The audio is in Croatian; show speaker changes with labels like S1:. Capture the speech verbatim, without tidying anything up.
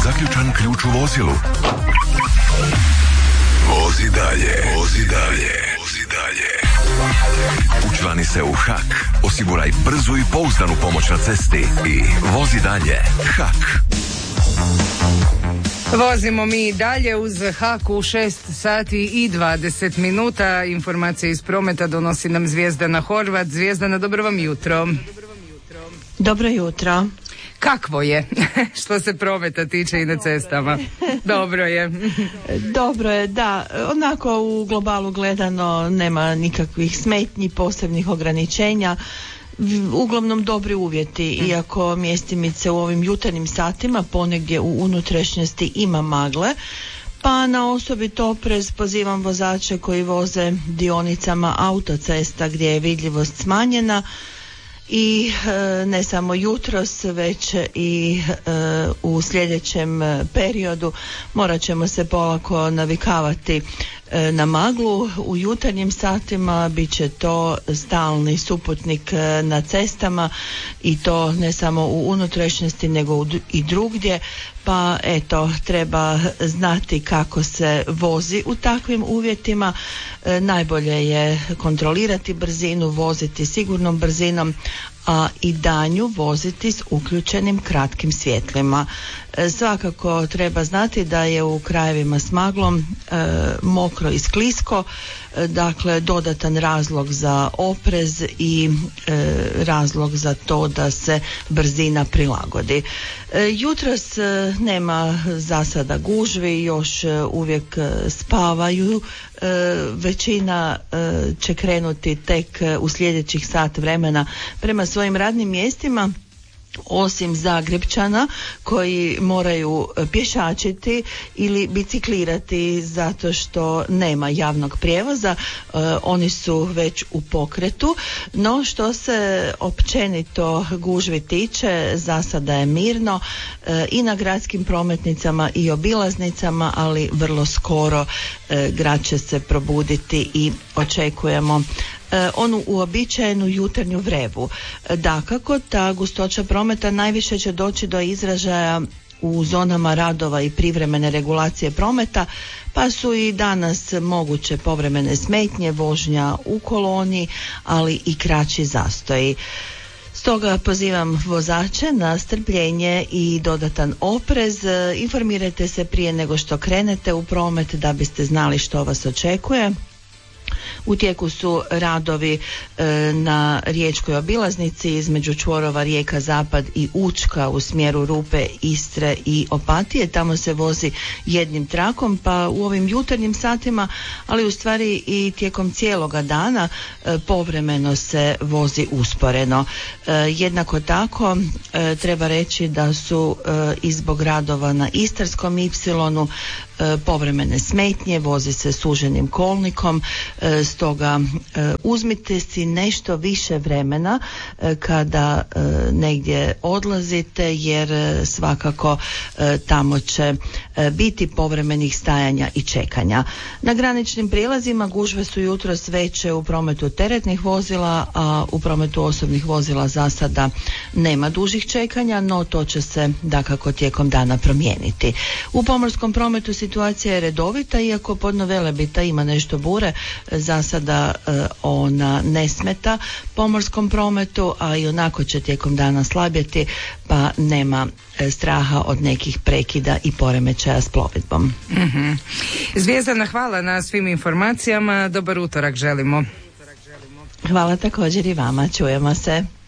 S1: zaključan ključ u vozilu? Vozi dalje, vozi dalje, vozi dalje. Učlani se u H A K, osiguraj brzu i pouzdanu pomoć na cesti i vozi dalje. H A K.
S2: Vozimo mi dalje uz H A K u šest sati i dvadeset minuta. Informacije iz prometa donosi nam Zvijezdana Horvat. Zvijezdana, dobro vam jutro.
S3: Dobro jutro.
S2: Kakvo je što se prometa tiče i na cestama? Dobro je.
S3: Dobro je, da. Onako u globalu gledano nema nikakvih smetnji, posebnih ograničenja. Uglavnom dobri uvjeti, iako mjestimice u ovim jutarnjim satima ponegdje u unutrašnjosti ima magle, pa na osobito oprez pozivam vozače koji voze dionicama autocesta gdje je vidljivost smanjena. I e, ne samo jutros, već i e, u sljedećem periodu morat ćemo se polako navikavati e, na maglu. U jutarnjim satima bit će to stalni suputnik e, na cestama i to ne samo u unutrašnjosti nego u, i drugdje. Pa eto, treba znati kako se vozi u takvim uvjetima. E, najbolje je kontrolirati brzinu, voziti sigurnom brzinom, a i danju voziti s uključenim kratkim svjetlima. E, svakako treba znati da je u krajevima s maglom e, mokro i sklisko, e, dakle dodatan razlog za oprez i e, razlog za to da se brzina prilagodi. E, jutros e, nema za sada gužvi, još e, uvijek e, spavaju. E, većina e, će krenuti tek e, u sljedećih sat vremena prema svojim radnim mjestima, osim Zagrepčana koji moraju pješačiti ili biciklirati zato što nema javnog prijevoza. E, oni su već u pokretu, no što se općenito gužvi tiče, za sada je mirno e, i na gradskim prometnicama i obilaznicama, ali vrlo skoro e, grad će se probuditi i očekujemo onu uobičajenu jutarnju vrevu. Dakako, ta gustoća prometa najviše će doći do izražaja u zonama radova i privremene regulacije prometa, pa su i danas moguće povremene smetnje, vožnja u koloni, ali i kraći zastoji. Stoga pozivam vozače na strpljenje i dodatan oprez. Informirajte se prije nego što krenete u promet da biste znali što vas očekuje. U tijeku su radovi e, na riječkoj obilaznici između čvorova Rijeka Zapad i Učka u smjeru Rupe, Istre i Opatije. Tamo se vozi jednim trakom, pa u ovim jutarnjim satima, ali u stvari i tijekom cijeloga dana e, povremeno se vozi usporeno. E, jednako tako e, treba reći da su e, i zbog radova na Istarskom ipsilonu povremene smetnje, vozi se suženim kolnikom, stoga uzmite si nešto više vremena kada negdje odlazite, jer svakako tamo će biti povremenih stajanja i čekanja. Na graničnim prijelazima gužve su jutros veće u prometu teretnih vozila, a u prometu osobnih vozila za sada nema dužih čekanja, no to će se dakako tijekom dana promijeniti. U pomorskom prometu situacija je redovita, iako podno Velebita ima nešto bure, za sada e, ona ne smeta pomorskom prometu, a i onako će tijekom dana slabjeti, pa nema e, straha od nekih prekida i poremećaja s plovidbom.
S2: Mm-hmm. Zvijezdana, hvala na svim informacijama, dobar utorak želimo.
S3: Hvala također i vama, čujemo se.